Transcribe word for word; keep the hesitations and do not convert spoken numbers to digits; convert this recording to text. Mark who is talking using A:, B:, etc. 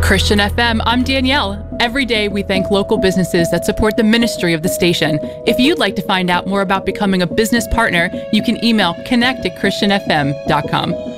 A: Christian F M, I'm Danielle. Every day we thank local businesses that support the ministry of the station. If you'd like to find out more about becoming a business partner, you can email connect at christian f m dot com.